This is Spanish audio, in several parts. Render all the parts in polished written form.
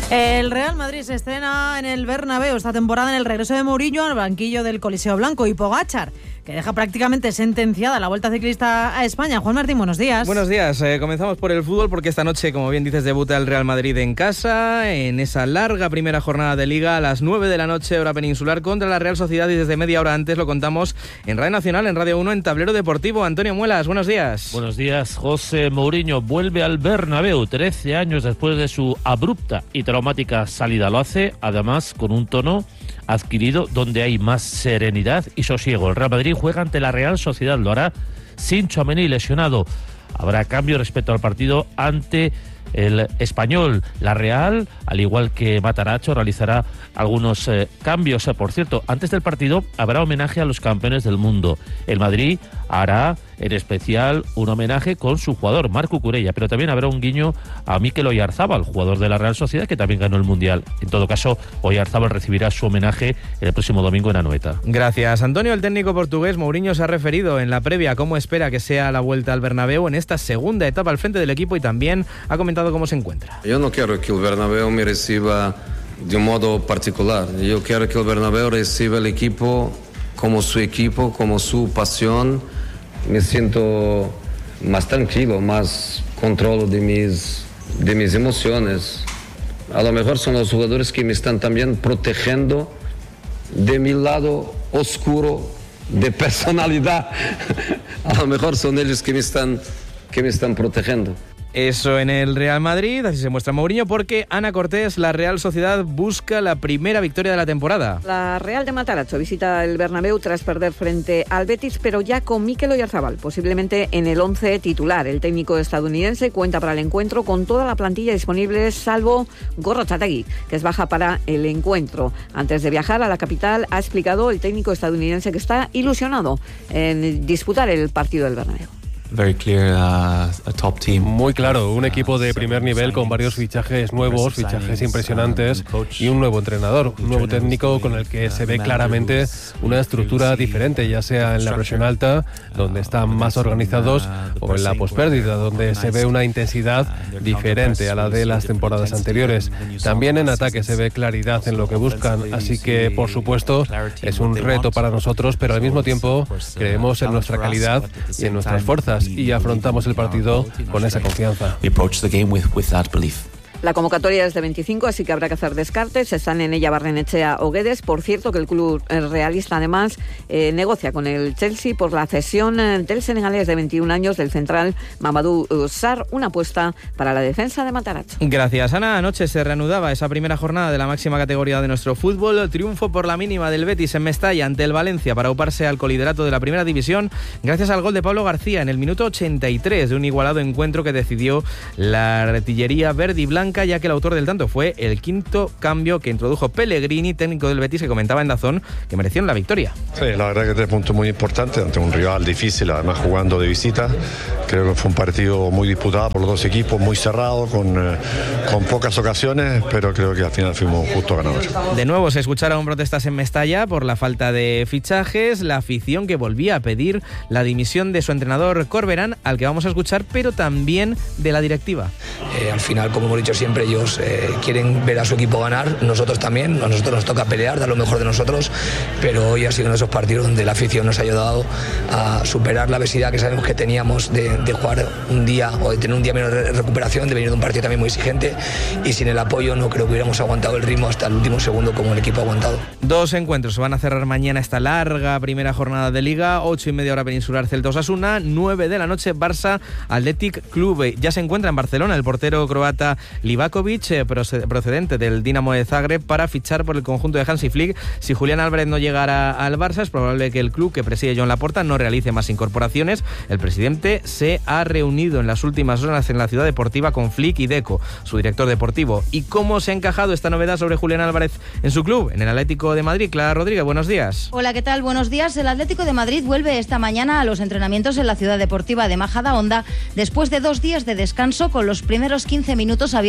El Real Madrid se estrena en el Bernabéu esta temporada en el regreso de Mourinho al banquillo del Coliseo Blanco, y Pogačar, que deja prácticamente sentenciada la Vuelta Ciclista a España. Juan Martín, buenos días. Buenos días. Comenzamos por el fútbol porque esta noche, como bien dices, debuta el Real Madrid en casa en esa larga primera jornada de Liga a las 9 de la noche, hora peninsular, contra la Real Sociedad, y desde media hora antes lo contamos en Radio Nacional, en Radio 1, en Tablero Deportivo. Antonio Muelas, buenos días. Buenos días. José Mourinho vuelve al Bernabéu 13 años después de su abrupta y traumática salida. Lo hace, además, con un tono adquirido donde hay más serenidad y sosiego. El Real Madrid juega ante la Real Sociedad, lo hará sin Tchouaméni lesionado. Habrá cambio respecto al partido ante el Español. La Real, al igual que Matarazzo, realizará algunos cambios. Por cierto, antes del partido habrá homenaje a los campeones del mundo. El Madrid hará en especial un homenaje con su jugador, Marc Cucurella, pero también habrá un guiño a Mikel Oyarzabal, jugador de la Real Sociedad, que también ganó el Mundial. En todo caso, Oyarzabal recibirá su homenaje el próximo domingo en Anoeta. Gracias, Antonio. El técnico portugués Mourinho se ha referido en la previa a cómo espera que sea la vuelta al Bernabéu en esta segunda etapa al frente del equipo, y también ha comentado cómo se encuentra. Yo no quiero que el Bernabéu me reciba de un modo particular. Yo quiero que el Bernabéu reciba el equipo, como su pasión. Me siento más tranquilo, más control de mis emociones. A lo mejor son los jugadores que me están también protegiendo de mi lado oscuro de personalidad. A lo mejor son ellos que me están protegiendo. Eso en el Real Madrid, así se muestra Mourinho, porque Ana Cortés, la Real Sociedad busca la primera victoria de la temporada. La Real de Matarazzo visita el Bernabéu tras perder frente al Betis, pero ya con Mikel Oyarzabal, posiblemente en el 11 titular. El técnico estadounidense cuenta para el encuentro con toda la plantilla disponible, salvo Gorrotxategi, que es baja para el encuentro. Antes de viajar a la capital, ha explicado el técnico estadounidense que está ilusionado en disputar el partido del Bernabéu. Muy claro, un equipo de primer nivel con varios fichajes nuevos, fichajes impresionantes, y un nuevo entrenador, un nuevo técnico con el que se ve claramente una estructura diferente, ya sea en la presión alta, donde están más organizados, o en la pospérdida, donde se ve una intensidad diferente a la de las temporadas anteriores. También en ataque se ve claridad en lo que buscan, así que, por supuesto, es un reto para nosotros, pero al mismo tiempo creemos en nuestra calidad y en nuestras fuerzas, y afrontamos el partido con esa confianza. La convocatoria es de 25, así que habrá que hacer descartes. Están en ella Barrenechea o Guedes. Por cierto, que el club realista además negocia con el Chelsea por la cesión del senegalés de 21 años del central Mamadou Sarr, una apuesta para la defensa de Matarazzo. Gracias, Ana. Anoche se reanudaba esa primera jornada de la máxima categoría de nuestro fútbol. Triunfo por la mínima del Betis en Mestalla ante el Valencia para uparse al coliderato de la primera división, gracias al gol de Pablo García en el minuto 83 de un igualado encuentro que decidió la artillería verde y blanca, ya que el autor del tanto fue el quinto cambio que introdujo Pellegrini, técnico del Betis, que comentaba en DAZN que merecieron la victoria. Sí, la verdad que 3 puntos muy importantes ante un rival difícil, además jugando de visita. Creo que fue un partido muy disputado por los dos equipos, muy cerrado, con pocas ocasiones, pero creo que al final fuimos justo ganadores. De nuevo se escucharon protestas en Mestalla por la falta de fichajes, la afición que volvía a pedir la dimisión de su entrenador Corberán, al que vamos a escuchar, pero también de la directiva. Al final, como hemos dicho siempre, ellos quieren ver a su equipo ganar, nosotros también, a nosotros nos toca pelear, dar lo mejor de nosotros, pero hoy ha sido uno de esos partidos donde la afición nos ha ayudado a superar la adversidad que sabemos que teníamos de jugar un día o de tener un día menos de recuperación, de venir de un partido también muy exigente, y sin el apoyo no creo que hubiéramos aguantado el ritmo hasta el último segundo como el equipo ha aguantado. 2 encuentros se van a cerrar mañana esta larga primera jornada de Liga, 8:30 hora peninsular, Celta Osasuna, 9 de la noche Barça Athletic Club. Ya se encuentra en Barcelona el portero croata Livakovic, procedente del Dinamo de Zagreb, para fichar por el conjunto de Hansi Flick. Si Julián Álvarez no llegara al Barça, es probable que el club que preside Joan Laporta no realice más incorporaciones. El presidente se ha reunido en las últimas horas en la ciudad deportiva con Flick y Deco, su director deportivo. ¿Y cómo se ha encajado esta novedad sobre Julián Álvarez en su club, en el Atlético de Madrid? Clara Rodríguez, buenos días. Hola, ¿qué tal? Buenos días. El Atlético de Madrid vuelve esta mañana a los entrenamientos en la ciudad deportiva de Majadahonda después de 2 días de descanso, con los primeros 15 minutos abiertos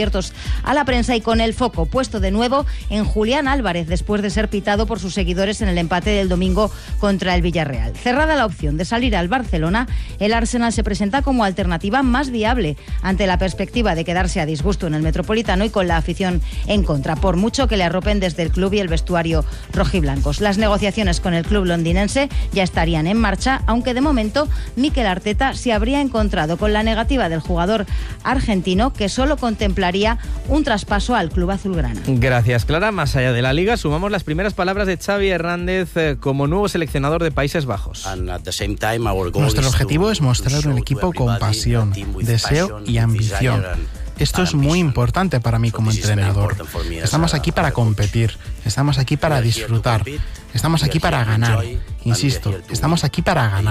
abiertos a la prensa y con el foco puesto de nuevo en Julián Álvarez, después de ser pitado por sus seguidores en el empate del domingo contra el Villarreal. Cerrada la opción de salir al Barcelona, el Arsenal se presenta como alternativa más viable ante la perspectiva de quedarse a disgusto en el Metropolitano y con la afición en contra, por mucho que le arropen desde el club y el vestuario rojiblancos. Las negociaciones con el club londinense ya estarían en marcha, aunque de momento Mikel Arteta se habría encontrado con la negativa del jugador argentino, que solo contemplaría un traspaso al club azulgrana. Gracias, Clara. Más allá de la Liga, sumamos las primeras palabras de Xavi Hernández como nuevo seleccionador de Países Bajos. Nuestro objetivo es mostrar un equipo con pasión, deseo y ambición. Esto es muy importante para mí como entrenador. Estamos aquí para competir, estamos aquí para disfrutar, estamos aquí para ganar. Insisto, estamos aquí para ganar.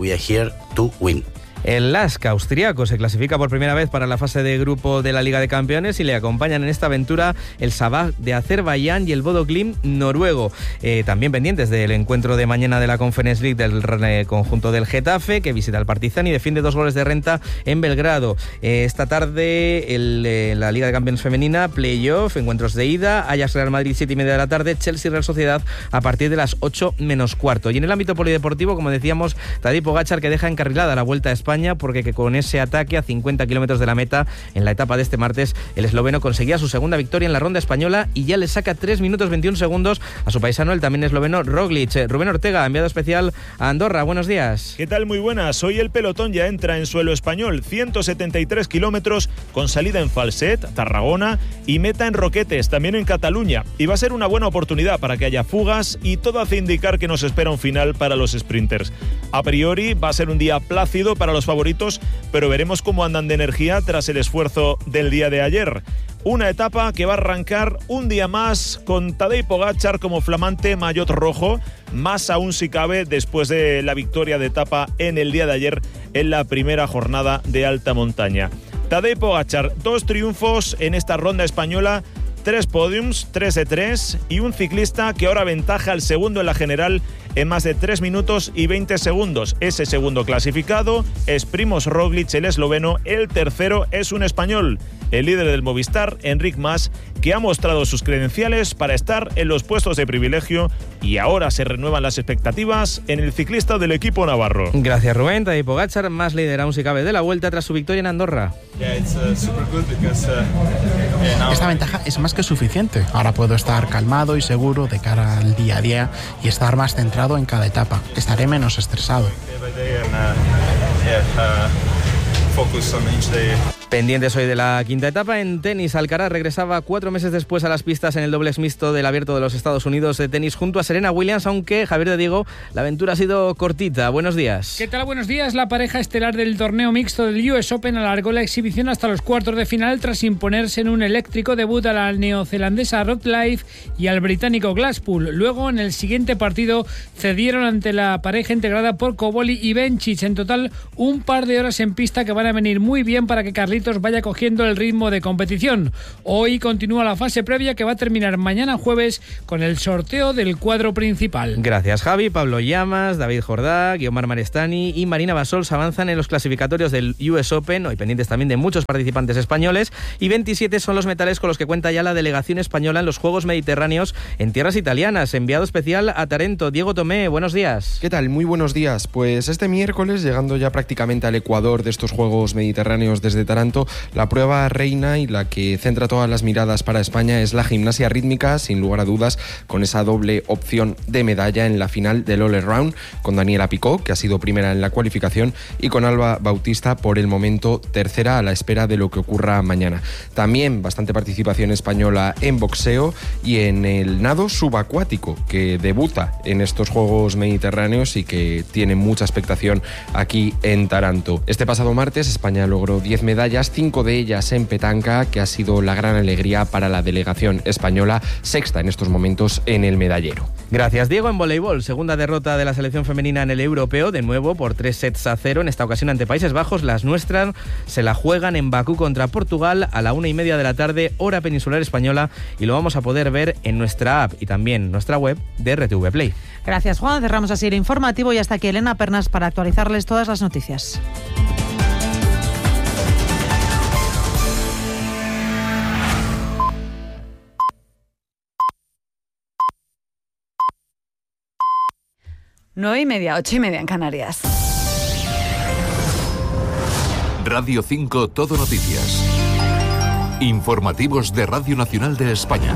El LASK austriaco se clasifica por primera vez para la fase de grupo de la Liga de Campeones y le acompañan en esta aventura el Sabah de Azerbaiyán y el Bodo Glimt noruego. También pendientes del encuentro de mañana de la Conference League del conjunto del Getafe, que visita al Partizan y defiende 2 goles de renta en Belgrado. Esta tarde la Liga de Campeones femenina, playoff, encuentros de ida, Ajax Real Madrid 7:30 de la tarde, Chelsea Real Sociedad a partir de las 8 menos cuarto. Y en el ámbito polideportivo, como decíamos, Tadej Pogačar, que deja encarrilada la Vuelta a España, porque con ese ataque a 50 kilómetros de la meta en la etapa de este martes, el esloveno conseguía su segunda victoria en la ronda española y ya le saca 3 minutos 21 segundos a su paisano, el también esloveno Roglic. Rubén Ortega, enviado especial a Andorra, buenos días. ¿Qué tal? Muy buenas. Hoy el pelotón ya entra en suelo español, 173 kilómetros con salida en Falset, Tarragona y meta en Roquetes, también en Cataluña. Y va a ser una buena oportunidad para que haya fugas y todo hace indicar que nos espera un final para los sprinters. A priori va a ser un día plácido para los favoritos, pero veremos cómo andan de energía tras el esfuerzo del día de ayer. Una etapa que va a arrancar un día más con Tadej Pogačar como flamante maillot rojo, más aún si cabe después de la victoria de etapa en el día de ayer en la primera jornada de alta montaña. Tadej Pogačar, 2 triunfos en esta ronda española, 3 podiums, 3 de 3 y un ciclista que ahora aventaja al segundo en la general en más de 3 minutos y 20 segundos. Ese segundo clasificado es Primož Roglič, el esloveno. El tercero es un español, el líder del Movistar, Enric Mas, que ha mostrado sus credenciales para estar en los puestos de privilegio y ahora se renuevan las expectativas en el ciclista del equipo navarro. Gracias, Rubén. Tadej Pogačar, más líder aún si cabe de la Vuelta tras su victoria en Andorra. Esta ventaja es más que suficiente. Ahora puedo estar calmado y seguro de cara al día a día y estar más centrado en cada etapa. Estaré menos estresado. Pendientes hoy de la quinta etapa. En tenis, Alcaraz regresaba 4 meses después a las pistas en el dobles mixto del Abierto de los Estados Unidos de tenis junto a Serena Williams, aunque, Javier de Diego, la aventura ha sido cortita. Buenos días. ¿Qué tal? Buenos días. La pareja estelar del torneo mixto del US Open alargó la exhibición hasta los cuartos de final tras imponerse en un eléctrico debut a la neozelandesa Rod Laver y al británico Glasspool. Luego, en el siguiente partido, cedieron ante la pareja integrada por Cobolli y Bencic. En total, un par de horas en pista que van a venir muy bien para que Carlitos vaya cogiendo el ritmo de competición. Hoy continúa la fase previa que va a terminar mañana jueves con el sorteo del cuadro principal. Gracias, Javi. Pablo Llamas, David Jordá, Guiomar Marestani y Marina Basols avanzan en los clasificatorios del US Open, hoy pendientes también de muchos participantes españoles, y 27 son los metales con los que cuenta ya la delegación española en los Juegos Mediterráneos en tierras italianas. Enviado especial a Tarento, Diego Tomé, buenos días. ¿Qué tal? Muy buenos días. Pues este miércoles, llegando ya prácticamente al Ecuador de estos Juegos Mediterráneos desde Taranto, la prueba reina y la que centra todas las miradas para España es la gimnasia rítmica, sin lugar a dudas, con esa doble opción de medalla en la final del All Around, con Daniela Picó, que ha sido primera en la cualificación, y con Alba Bautista, por el momento tercera, a la espera de lo que ocurra mañana. También bastante participación española en boxeo y en el nado subacuático, que debuta en estos Juegos Mediterráneos y que tiene mucha expectación aquí en Taranto. Este pasado martes España logró 10 medallas, 5 de ellas en petanca, que ha sido la gran alegría para la delegación española, sexta en estos momentos en el medallero. Gracias, Diego. En voleibol, segunda derrota de la selección femenina en el europeo, de nuevo por 3-0, en esta ocasión ante Países Bajos. Las nuestras se la juegan en Bakú contra Portugal a la 1:30 de la tarde, hora peninsular española, y lo vamos a poder ver en nuestra app y también nuestra web de RTV Play. Gracias, Juan. Cerramos así el informativo y hasta aquí Elena Pernas para actualizarles todas las noticias. 9:30, 8:30 en Canarias. Radio 5 Todo Noticias. Informativos de Radio Nacional de España.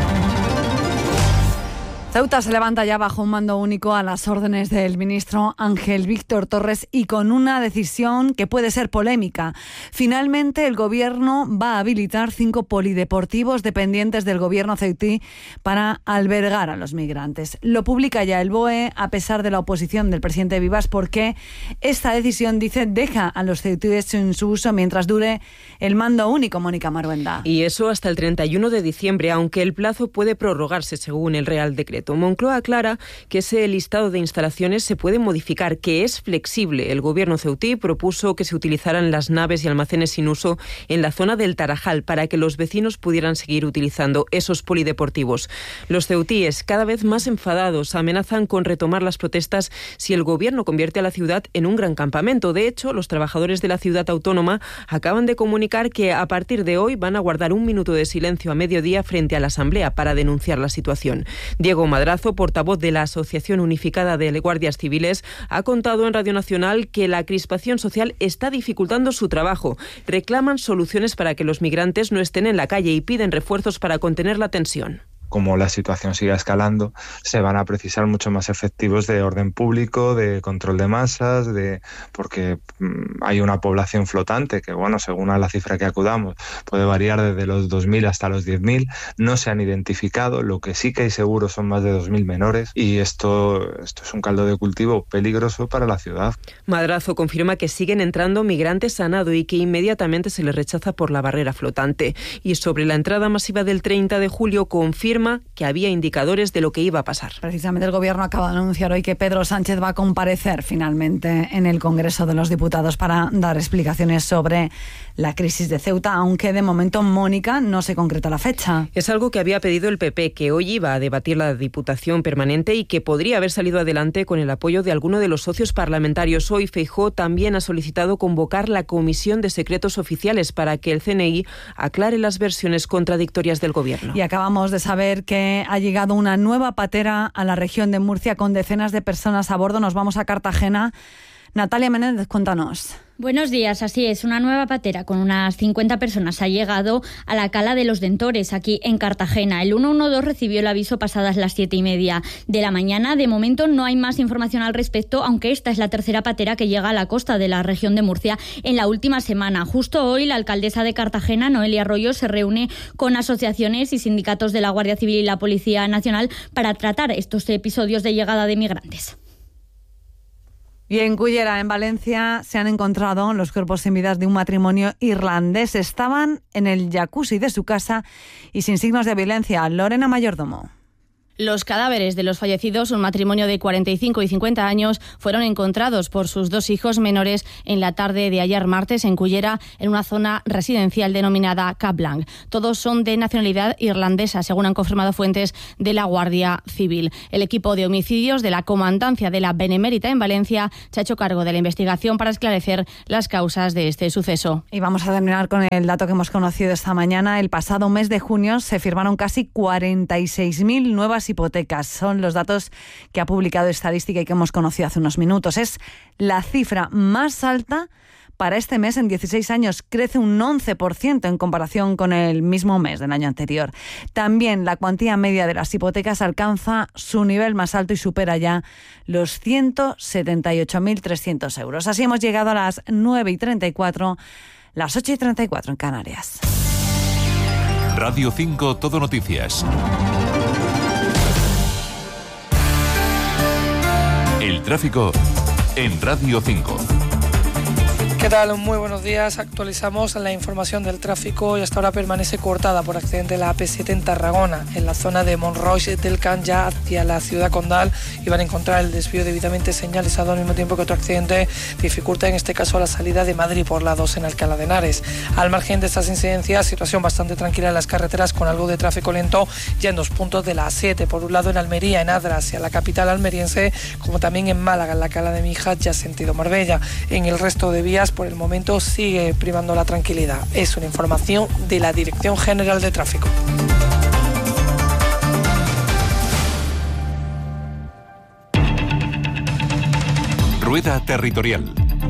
Ceuta se levanta ya bajo un mando único a las órdenes del ministro Ángel Víctor Torres y con una decisión que puede ser polémica. Finalmente, el gobierno va a habilitar 5 polideportivos dependientes del gobierno ceutí para albergar a los migrantes. Lo publica ya el BOE a pesar de la oposición del presidente Vivas, porque esta decisión, dice, deja a los ceutíes sin su uso mientras dure el mando único. Mónica Maruenda. Y eso hasta el 31 de diciembre, aunque el plazo puede prorrogarse según el Real Decreto. Moncloa aclara que ese listado de instalaciones se puede modificar, que es flexible. El gobierno ceutí propuso que se utilizaran las naves y almacenes sin uso en la zona del Tarajal para que los vecinos pudieran seguir utilizando esos polideportivos. Los ceutíes, cada vez más enfadados, amenazan con retomar las protestas si el gobierno convierte a la ciudad en un gran campamento. De hecho, los trabajadores de la ciudad autónoma acaban de comunicar que a partir de hoy van a guardar un minuto de silencio a mediodía frente a la Asamblea para denunciar la situación. Diego Madrazo, portavoz de la Asociación Unificada de Guardias Civiles, ha contado en Radio Nacional que la crispación social está dificultando su trabajo. Reclaman soluciones para que los migrantes no estén en la calle y piden refuerzos para contener la tensión. Como la situación siga escalando, se van a precisar mucho más efectivos de orden público, de control de masas, porque hay una población flotante que, bueno, según a la cifra que acudamos, puede variar desde los 2.000 hasta los 10.000. No se han identificado, lo que sí que hay seguro son más de 2.000 menores, y esto es un caldo de cultivo peligroso para la ciudad. Madrazo confirma que siguen entrando migrantes a nado y que inmediatamente se les rechaza por la barrera flotante. Y sobre la entrada masiva del 30 de julio confirma que había indicadores de lo que iba a pasar. Precisamente el Gobierno acaba de anunciar hoy que Pedro Sánchez va a comparecer finalmente en el Congreso de los Diputados para dar explicaciones sobre la crisis de Ceuta, aunque de momento, Mónica, no se concreta la fecha. Es algo que había pedido el PP, que hoy iba a debatir la Diputación Permanente y que podría haber salido adelante con el apoyo de alguno de los socios parlamentarios. Hoy Feijóo también ha solicitado convocar la Comisión de Secretos Oficiales para que el CNI aclare las versiones contradictorias del Gobierno. Y acabamos de saber que ha llegado una nueva patera a la región de Murcia con decenas de personas a bordo. Nos vamos a Cartagena. Natalia Menéndez, cuéntanos. Buenos días, así es, una nueva patera con unas 50 personas ha llegado a la Cala de los Dentores, aquí en Cartagena. El 112 recibió el aviso pasadas las 7:30 de la mañana. De momento no hay más información al respecto, aunque esta es la tercera patera que llega a la costa de la región de Murcia en la última semana. Justo hoy la alcaldesa de Cartagena, Noelia Arroyo, se reúne con asociaciones y sindicatos de la Guardia Civil y la Policía Nacional para tratar estos episodios de llegada de migrantes. Y en Cullera, en Valencia, se han encontrado los cuerpos sin vida de un matrimonio irlandés. Estaban en el jacuzzi de su casa y sin signos de violencia. Lorena Mayordomo. Los cadáveres de los fallecidos, un matrimonio de 45 y 50 años, fueron encontrados por sus 2 hijos menores en la tarde de ayer martes en Cullera, en una zona residencial denominada Cap Blanc. Todos son de nacionalidad irlandesa, según han confirmado fuentes de la Guardia Civil. El equipo de homicidios de la Comandancia de la Benemérita en Valencia se ha hecho cargo de la investigación para esclarecer las causas de este suceso. Y vamos a terminar con el dato que hemos conocido esta mañana. El pasado mes de junio se firmaron casi 46.000 nuevas hipotecas. Son los datos que ha publicado Estadística y que hemos conocido hace unos minutos. Es la cifra más alta para este mes en 16 años. Crece un 11% en comparación con el mismo mes del año anterior. También la cuantía media de las hipotecas alcanza su nivel más alto y supera ya los 178.300 euros. Así hemos llegado a las 9:34, las 8:34 en Canarias. Radio 5 Todo Noticias. El tráfico en Radio 5. ¿Qué tal? Muy buenos días. Actualizamos la información del tráfico y hasta ahora permanece cortada por accidente la AP7 en Tarragona, en la zona de Montroig del Camp, ya hacia la ciudad condal, y van a encontrar el desvío debidamente señalizado al mismo tiempo que otro accidente dificulta en este caso la salida de Madrid por la 2 en Alcalá de Henares. Al margen de estas incidencias, situación bastante tranquila en las carreteras con algo de tráfico lento ya en 2 puntos de la A7, por un lado en Almería, en Adra, hacia la capital almeriense, como también en Málaga, en la Cala de Mijas, ya sentido Marbella. En el resto de vías, por el momento sigue primando la tranquilidad. Es una información de la Dirección General de Tráfico. Rueda Territorial.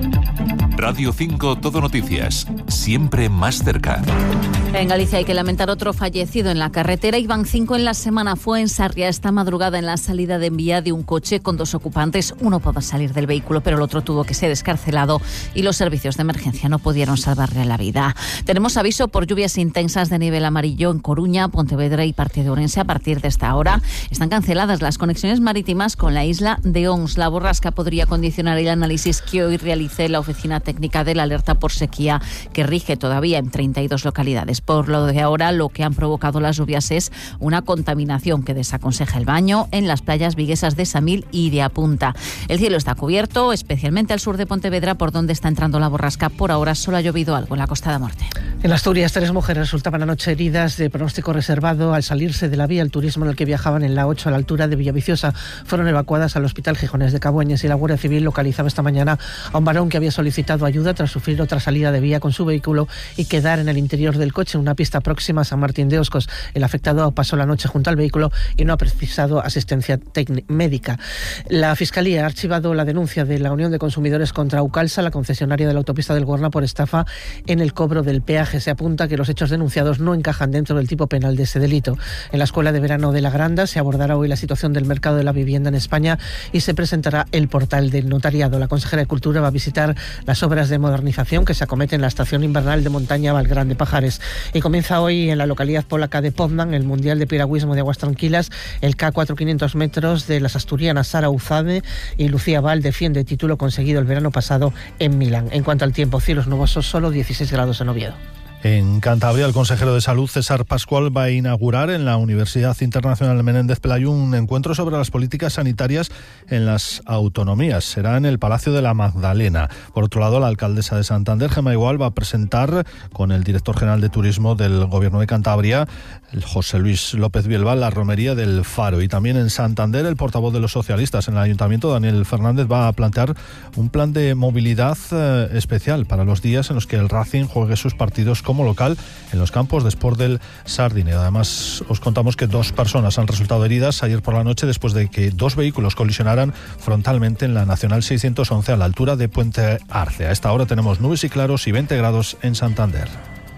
Radio 5 Todo Noticias, siempre más cerca. En Galicia hay que lamentar otro fallecido en la carretera. Iban 5 en la semana. Fue en Sarria esta madrugada en la salida de Envía de un coche con 2 ocupantes. Uno pudo salir del vehículo, pero el otro tuvo que ser excarcelado y los servicios de emergencia no pudieron salvarle la vida. Tenemos aviso por lluvias intensas de nivel amarillo en Coruña, Pontevedra y parte de Ourense. A partir de esta hora están canceladas las conexiones marítimas con la isla de Ons. La borrasca podría condicionar el análisis que hoy realice la Oficina Técnica de la alerta por sequía que rige todavía en 32 localidades. Por lo de ahora, lo que han provocado las lluvias es una contaminación que desaconseja el baño en las playas viguesas de Samil y de Apunta. El cielo está cubierto, especialmente al sur de Pontevedra, por donde está entrando la borrasca. Por ahora solo ha llovido algo en la Costa da Morte. En Asturias, 3 mujeres resultaban anoche heridas de pronóstico reservado al salirse de la vía el turismo en el que viajaban en la 8 a la altura de Villaviciosa. Fueron evacuadas al Hospital Gijonés de Cabueñes y la Guardia Civil localizaba esta mañana a un varón que había solicitado ayuda tras sufrir otra salida de vía con su vehículo y quedar en el interior del coche en una pista próxima a San Martín de Oscos. El afectado pasó la noche junto al vehículo y no ha precisado asistencia médica. La Fiscalía ha archivado la denuncia de la Unión de Consumidores contra Ucalsa, la concesionaria de la autopista del Gorna, por estafa en el cobro del peaje. Se apunta que los hechos denunciados no encajan dentro del tipo penal de ese delito. En la Escuela de Verano de la Granda se abordará hoy la situación del mercado de la vivienda en España y se presentará el portal del notariado. La consejera de Cultura va a visitar las obras de modernización que se acometen en la estación invernal de montaña Valgrande Pajares. Y comienza hoy en la localidad polaca de Poznan el Mundial de Piragüismo de Aguas Tranquilas. El K4 500 metros de las asturianas Sara Uzade y Lucía Val defiende el título conseguido el verano pasado en Milán. En cuanto al tiempo, cielos nubosos, solo 16 grados en Oviedo. En Cantabria, el consejero de Salud, César Pascual, va a inaugurar en la Universidad Internacional Menéndez Pelayo un encuentro sobre las políticas sanitarias en las autonomías. Será en el Palacio de la Magdalena. Por otro lado, la alcaldesa de Santander, Gemma Igual, va a presentar con el director general de Turismo del Gobierno de Cantabria, José Luis López Bielba, la romería del Faro. Y también en Santander, el portavoz de los socialistas en el Ayuntamiento, Daniel Fernández, va a plantear un plan de movilidad especial para los días en los que el Racing juegue sus partidos como local en los campos de Sport del Sardinero. Además, os contamos que 2 personas han resultado heridas ayer por la noche después de que 2 vehículos colisionaran frontalmente en la Nacional 611 a la altura de Puente Arce. A esta hora tenemos nubes y claros y 20 grados en Santander.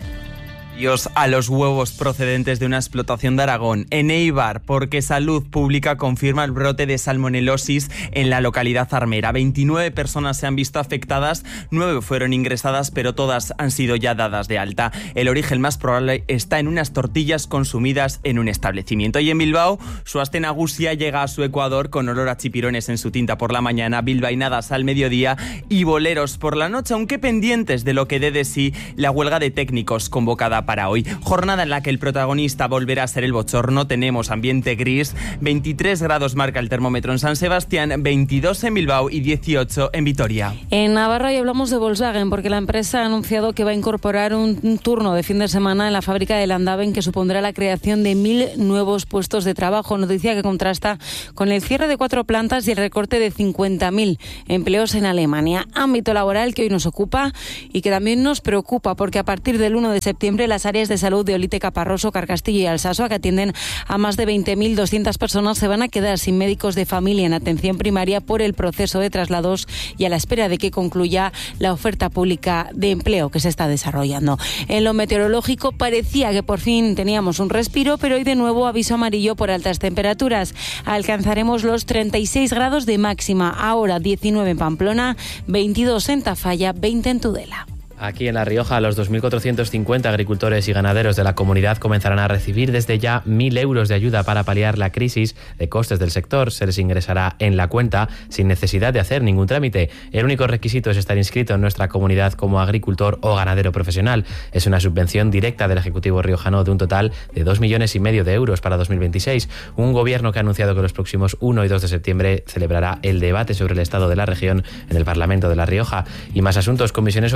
A los huevos procedentes de una explotación de Aragón. En Eibar, porque Salud Pública confirma el brote de salmonelosis en la localidad armera. 29 personas se han visto afectadas, 9 fueron ingresadas, pero todas han sido ya dadas de alta. El origen más probable está en unas tortillas consumidas en un establecimiento. Y en Bilbao, Suaste Nagusia llega a su Ecuador con olor a chipirones en su tinta por la mañana, bilbainadas al mediodía y boleros por la noche, aunque pendientes de lo que dé de sí la huelga de técnicos convocada para hoy. Jornada en la que el protagonista volverá a ser el bochorno. Tenemos ambiente gris, 23 grados marca el termómetro en San Sebastián, 22 en Bilbao y 18 en Vitoria. En Navarra hoy hablamos de Volkswagen porque la empresa ha anunciado que va a incorporar un turno de fin de semana en la fábrica de Landaven que supondrá la creación de 1.000 nuevos puestos de trabajo. Noticia que contrasta con el cierre de 4 plantas y el recorte de 50.000 empleos en Alemania. Ámbito laboral que hoy nos ocupa y que también nos preocupa porque a partir del 1 de septiembre las áreas de salud de Olite, Caparroso, Carcastillo y Alsasua, que atienden a más de 20.200 personas, se van a quedar sin médicos de familia en atención primaria por el proceso de traslados y a la espera de que concluya la oferta pública de empleo que se está desarrollando. En lo meteorológico parecía que por fin teníamos un respiro, pero hoy de nuevo aviso amarillo por altas temperaturas. Alcanzaremos los 36 grados de máxima, ahora 19 en Pamplona, 22 en Tafalla, 20 en Tudela. Aquí en La Rioja, los 2.450 agricultores y ganaderos de la comunidad comenzarán a recibir desde ya 1.000 euros de ayuda para paliar la crisis de costes del sector. Se les ingresará en la cuenta sin necesidad de hacer ningún trámite. El único requisito es estar inscrito en nuestra comunidad como agricultor o ganadero profesional. Es una subvención directa del Ejecutivo riojano de un total de 2,5 millones de euros para 2026. Un gobierno que ha anunciado que los próximos 1 y 2 de septiembre celebrará el debate sobre el estado de la región en el Parlamento de La Rioja. Y más asuntos. Comisiones Obreras denuncian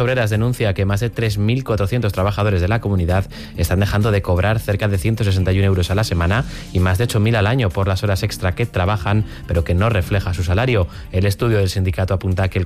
anuncia que más de 3.400 trabajadores de la comunidad están dejando de cobrar cerca de 161 euros a la semana y más de 8.000 al año por las horas extra que trabajan, pero que no refleja su salario. El estudio del sindicato apunta que el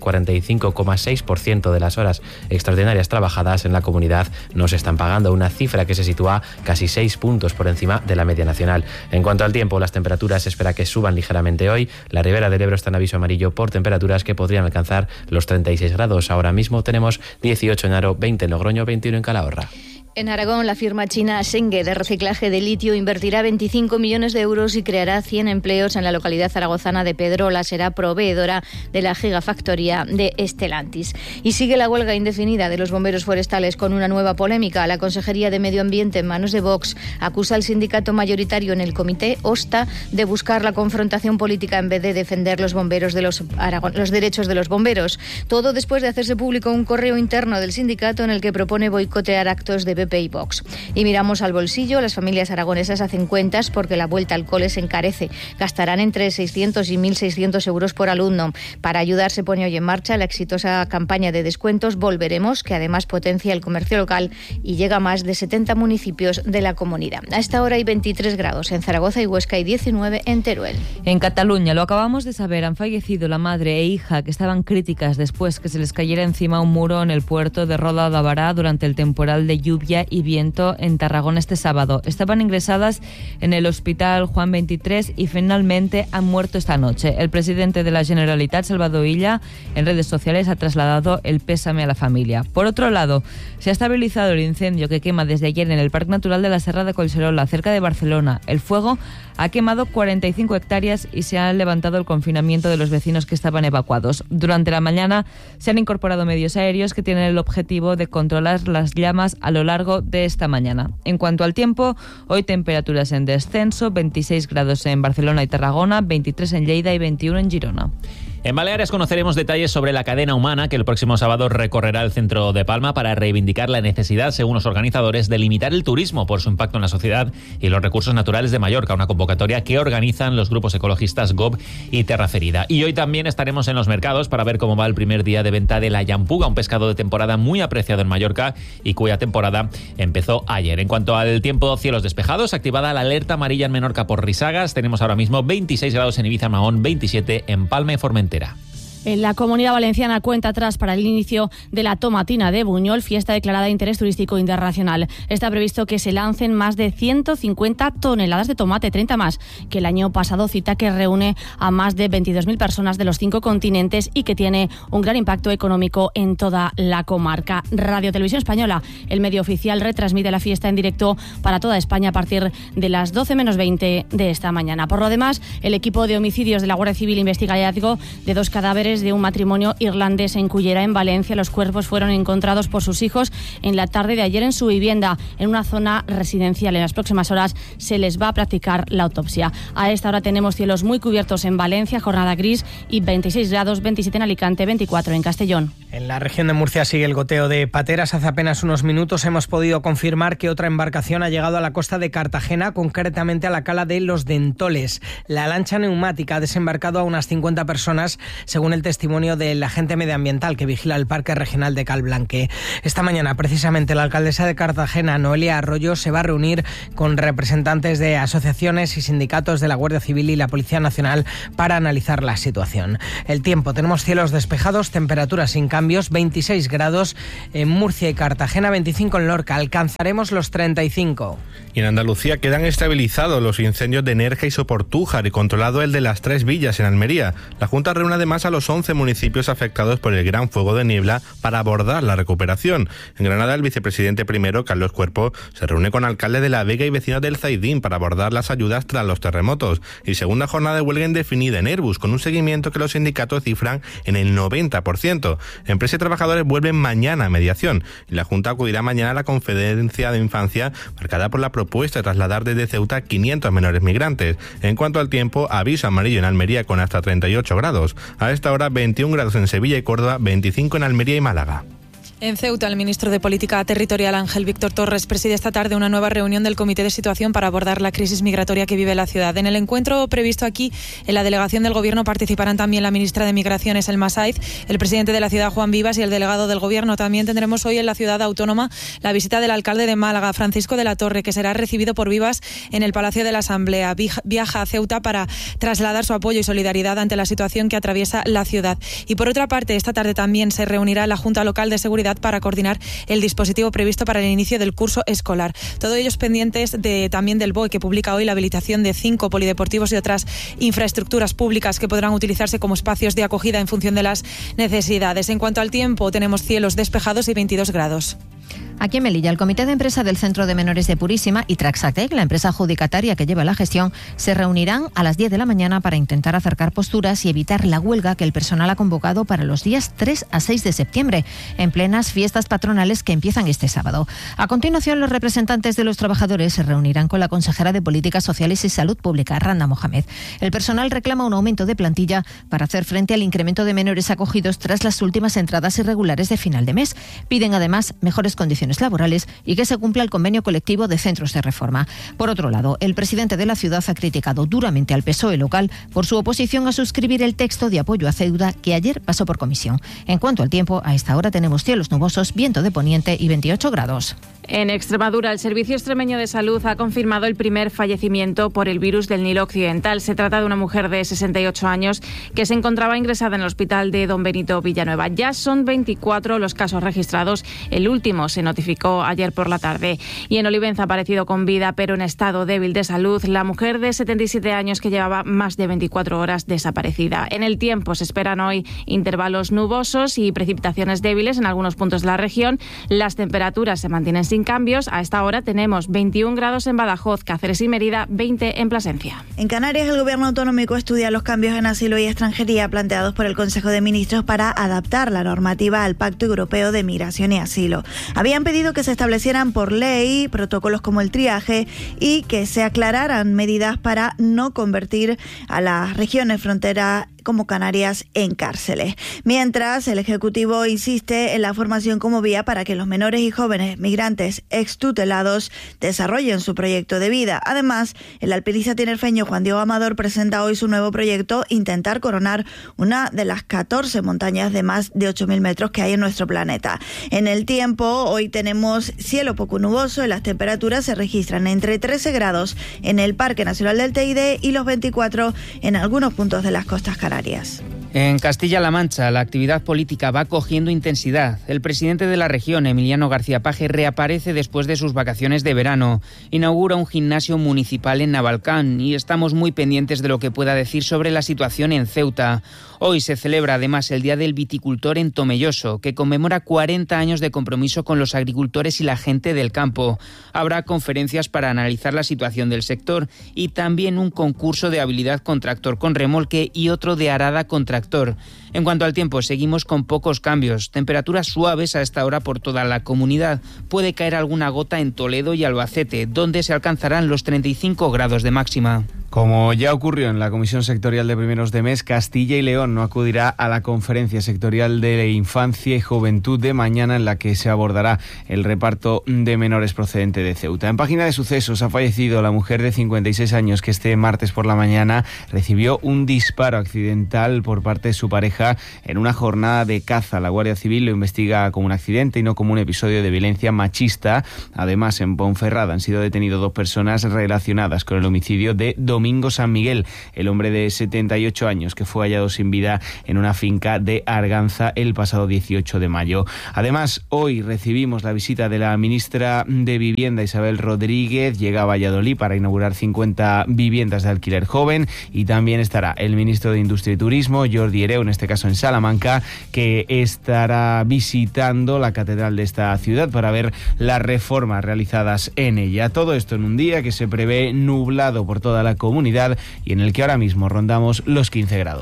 45,6% de las horas extraordinarias trabajadas en la comunidad no se están pagando, una cifra que se sitúa casi 6 puntos por encima de la media nacional. En cuanto al tiempo, las temperaturas se espera que suban ligeramente hoy. La Ribera del Ebro está en aviso amarillo por temperaturas que podrían alcanzar los 36 grados. Ahora mismo tenemos 18 en Haro, 20 en Logroño, 21 en Calahorra. En Aragón, la firma china Shenge de reciclaje de litio invertirá 25 millones de euros y creará 100 empleos en la localidad zaragozana de Pedrola. Será proveedora de la gigafactoría de Stellantis. Y sigue la huelga indefinida de los bomberos forestales con una nueva polémica. La Consejería de Medio Ambiente, en manos de Vox, acusa al sindicato mayoritario en el comité, OSTA, de buscar la confrontación política en vez de defender los derechos de los bomberos. Todo después de hacerse público un correo interno del sindicato en el que propone boicotear actos de PP y Vox. Y miramos al bolsillo. Las familias aragonesas hacen cuentas porque la vuelta al cole se encarece. Gastarán entre 600 y 1.600 euros por alumno. Para ayudar se pone hoy en marcha la exitosa campaña de descuentos Volveremos, que además potencia el comercio local y llega a más de 70 municipios de la comunidad. A esta hora hay 23 grados en Zaragoza y Huesca y 19 en Teruel. En Cataluña, lo acabamos de saber, han fallecido la madre e hija que estaban críticas después que se les cayera encima un muro en el puerto de Roda de Bará durante el temporal de lluvia y viento en Tarragona este sábado. Estaban ingresadas en el Hospital Juan 23 y finalmente han muerto esta noche. El presidente de la Generalitat, Salvador Illa, en redes sociales ha trasladado el pésame a la familia. Por otro lado, se ha estabilizado el incendio que quema desde ayer en el Parque Natural de la Serra de Collserola, cerca de Barcelona. El fuego ha quemado 45 hectáreas y se ha levantado el confinamiento de los vecinos que estaban evacuados. Durante la mañana se han incorporado medios aéreos que tienen el objetivo de controlar las llamas a lo largo de esta mañana. En cuanto al tiempo, hoy temperaturas en descenso, 26 grados en Barcelona y Tarragona, 23 en Lleida y 21 en Girona. En Baleares conoceremos detalles sobre la cadena humana que el próximo sábado recorrerá el centro de Palma para reivindicar la necesidad, según los organizadores, de limitar el turismo por su impacto en la sociedad y los recursos naturales de Mallorca, una convocatoria que organizan los grupos ecologistas GOB y Terra Ferida. Y hoy también estaremos en los mercados para ver cómo va el primer día de venta de la llampuga, un pescado de temporada muy apreciado en Mallorca y cuya temporada empezó ayer. En cuanto al tiempo, cielos despejados, activada la alerta amarilla en Menorca por risagas. Tenemos ahora mismo 26 grados en Ibiza, Mahón, 27 en Palma y Formentera. En la Comunidad Valenciana cuenta atrás para el inicio de la Tomatina de Buñol, fiesta declarada de interés turístico internacional. Está previsto que se lancen más de 150 toneladas de tomate, 30 más que el año pasado, cita que reúne a más de 22.000 personas de los 5 continentes y que tiene un gran impacto económico en toda la comarca. Radio Televisión Española, el medio oficial, retransmite la fiesta en directo para toda España a partir de las 12 menos 20 de esta mañana. Por lo demás, el equipo de homicidios de la Guardia Civil investiga el hallazgo de 2 cadáveres de un matrimonio irlandés en Cullera, en Valencia. Los cuerpos fueron encontrados por sus hijos en la tarde de ayer en su vivienda, en una zona residencial. En las próximas horas se les va a practicar la autopsia. A esta hora tenemos cielos muy cubiertos en Valencia, jornada gris y 26 grados, 27 en Alicante, 24 en Castellón. En la región de Murcia sigue el goteo de pateras. Hace apenas unos minutos hemos podido confirmar que otra embarcación ha llegado a la costa de Cartagena, concretamente a la cala de Los Dentoles. La lancha neumática ha desembarcado a unas 50 personas, según el testimonio del agente medioambiental que vigila el Parque Regional de Calblanque. Esta mañana, precisamente, la alcaldesa de Cartagena, Noelia Arroyo, se va a reunir con representantes de asociaciones y sindicatos de la Guardia Civil y la Policía Nacional para analizar la situación. El tiempo, tenemos cielos despejados, temperaturas sin cambios, 26 grados en Murcia y Cartagena, 25 en Lorca, alcanzaremos los 35. Y en Andalucía quedan estabilizados los incendios de Nerja y Soportújar y controlado el de las Tres Villas en Almería. La Junta reúne además a los 11 municipios afectados por el gran fuego de niebla para abordar la recuperación. En Granada, el vicepresidente primero, Carlos Cuerpo, se reúne con alcaldes de La Vega y vecinos del Zaidín para abordar las ayudas tras los terremotos. Y segunda jornada de huelga indefinida en Airbus, con un seguimiento que los sindicatos cifran en el 90%. Empresas y trabajadores vuelven mañana a mediación y la Junta acudirá mañana a la conferencia de infancia marcada por la propuesta de trasladar desde Ceuta 500 menores migrantes. En cuanto al tiempo, aviso amarillo en Almería con hasta 38 grados. A esta hora 21 grados en Sevilla y Córdoba, 25 en Almería y Málaga. En Ceuta, el ministro de Política Territorial Ángel Víctor Torres preside esta tarde una nueva reunión del Comité de Situación para abordar la crisis migratoria que vive la ciudad. En el encuentro previsto aquí, en la delegación del Gobierno participarán también la ministra de Migraciones, Elma Saiz, el presidente de la ciudad, Juan Vivas, y el delegado del Gobierno. También tendremos hoy en la ciudad autónoma la visita del alcalde de Málaga, Francisco de la Torre, que será recibido por Vivas en el Palacio de la Asamblea. Viaja a Ceuta para trasladar su apoyo y solidaridad ante la situación que atraviesa la ciudad. Y por otra parte, esta tarde también se reunirá la Junta Local de Seguridad para coordinar el dispositivo previsto para el inicio del curso escolar. Todos ellos pendientes también del BOE, que publica hoy la habilitación de 5 polideportivos y otras infraestructuras públicas que podrán utilizarse como espacios de acogida en función de las necesidades. En cuanto al tiempo, tenemos cielos despejados y 22 grados. Aquí en Melilla, el Comité de Empresa del Centro de Menores de Purísima y Traxatec, la empresa adjudicataria que lleva la gestión, se reunirán a las 10 de la mañana para intentar acercar posturas y evitar la huelga que el personal ha convocado para los días 3 a 6 de septiembre, en plenas fiestas patronales que empiezan este sábado. A continuación, los representantes de los trabajadores se reunirán con la consejera de Políticas Sociales y Salud Pública, Randa Mohamed. El personal reclama un aumento de plantilla para hacer frente al incremento de menores acogidos tras las últimas entradas irregulares de final de mes. Piden además mejores condiciones laborales y que se cumpla el convenio colectivo de centros de reforma. Por otro lado, el presidente de la ciudad ha criticado duramente al PSOE local por su oposición a suscribir el texto de apoyo a Ceuta que ayer pasó por comisión. En cuanto al tiempo, a esta hora tenemos cielos nubosos, viento de poniente y 28 grados. En Extremadura, el Servicio Extremeño de Salud ha confirmado el primer fallecimiento por el virus del Nilo Occidental. Se trata de una mujer de 68 años que se encontraba ingresada en el hospital de Don Benito Villanueva. Ya son 24 los casos registrados. El último se notificó ayer por la tarde. Y en Olivenza ha aparecido con vida, pero en estado débil de salud, la mujer de 77 años que llevaba más de 24 horas desaparecida. En el tiempo se esperan hoy intervalos nubosos y precipitaciones débiles en algunos puntos de la región. Las temperaturas se mantienen sin cambios. A esta hora tenemos 21 grados en Badajoz, Cáceres y Mérida, 20 en Plasencia. En Canarias, el Gobierno autonómico estudia los cambios en asilo y extranjería planteados por el Consejo de Ministros para adaptar la normativa al Pacto Europeo de Migración y Asilo. Habían pedido que se establecieran por ley protocolos como el triaje y que se aclararan medidas para no convertir a las regiones fronteras como Canarias en cárceles. Mientras, el Ejecutivo insiste en la formación como vía para que los menores y jóvenes migrantes extutelados desarrollen su proyecto de vida. Además, el alpinista tinerfeño Juan Diego Amador presenta hoy su nuevo proyecto, intentar coronar una de las 14 montañas de más de 8.000 metros que hay en nuestro planeta. En el tiempo, hoy tenemos cielo poco nuboso y las temperaturas se registran entre 13 grados en el Parque Nacional del Teide y los 24 en algunos puntos de las costas canarias. En Castilla-La Mancha, la actividad política va cogiendo intensidad. El presidente de la región, Emiliano García Paje, reaparece después de sus vacaciones de verano. Inaugura un gimnasio municipal en Navalcán y estamos muy pendientes de lo que pueda decir sobre la situación en Ceuta. Hoy se celebra además el Día del Viticultor en Tomelloso, que conmemora 40 años de compromiso con los agricultores y la gente del campo. Habrá conferencias para analizar la situación del sector y también un concurso de habilidad con tractor con remolque y otro de arada con tractor. En cuanto al tiempo, seguimos con pocos cambios. Temperaturas suaves a esta hora por toda la comunidad. Puede caer alguna gota en Toledo y Albacete, donde se alcanzarán los 35 grados de máxima. Como ya ocurrió en la Comisión Sectorial de Primeros de Mes, Castilla y León no acudirá a la Conferencia Sectorial de Infancia y Juventud de mañana, en la que se abordará el reparto de menores procedente de Ceuta. En página de sucesos, ha fallecido la mujer de 56 años que este martes por la mañana recibió un disparo accidental por parte de su pareja en una jornada de caza. La Guardia Civil lo investiga como un accidente y no como un episodio de violencia machista. Además, en Ponferrada han sido detenidos 2 personas relacionadas con el homicidio de Domingo San Miguel, el hombre de 78 años que fue hallado sin vida en una finca de Arganza el pasado 18 de mayo. Además, hoy recibimos la visita de la ministra de Vivienda, Isabel Rodríguez. Llega a Valladolid para inaugurar 50 viviendas de alquiler joven, y también estará el ministro de Industria y Turismo, Jordi Hereu, en este caso en Salamanca, que estará visitando la catedral de esta ciudad para ver las reformas realizadas en ella. Todo esto en un día que se prevé nublado por toda la comunidad y en el que ahora mismo rondamos los 15 grados.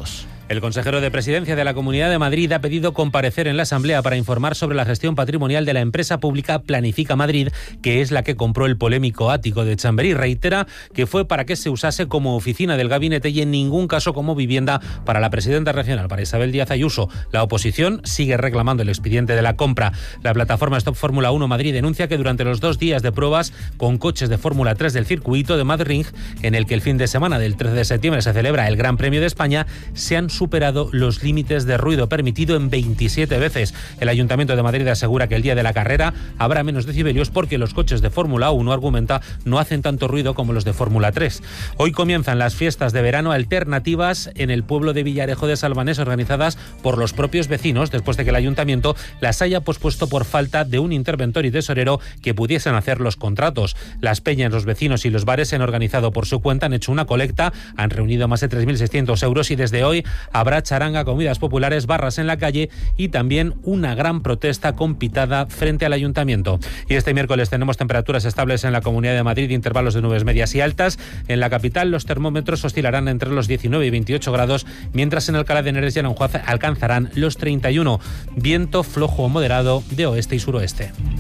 El consejero de Presidencia de la Comunidad de Madrid ha pedido comparecer en la Asamblea para informar sobre la gestión patrimonial de la empresa pública Planifica Madrid, que es la que compró el polémico ático de Chamberí. Reitera que fue para que se usase como oficina del gabinete y en ningún caso como vivienda para la presidenta regional, para Isabel Díaz Ayuso. La oposición sigue reclamando el expediente de la compra. La plataforma Stop Fórmula 1 Madrid denuncia que durante los 2 días de pruebas con coches de Fórmula 3 del circuito de Madrid, en el que el fin de semana del 13 de septiembre se celebra el Gran Premio de España, se han superado los límites de ruido permitido en 27 veces. El Ayuntamiento de Madrid asegura que el día de la carrera habrá menos decibelios porque los coches de Fórmula 1, argumenta, no hacen tanto ruido como los de Fórmula 3. Hoy comienzan las fiestas de verano alternativas en el pueblo de Villarejo de Salvanés, organizadas por los propios vecinos, después de que el Ayuntamiento las haya pospuesto por falta de un interventor y tesorero que pudiesen hacer los contratos. Las peñas, los vecinos y los bares se han organizado por su cuenta, han hecho una colecta, han reunido más de 3.600 euros y desde hoy habrá charanga, comidas populares, barras en la calle y también una gran protesta con pitada frente al Ayuntamiento. Y este miércoles tenemos temperaturas estables en la Comunidad de Madrid, intervalos de nubes medias y altas. En la capital los termómetros oscilarán entre los 19 y 28 grados, mientras en Alcalá de Henares y Aranjuez alcanzarán los 31. Viento flojo o moderado de oeste y suroeste.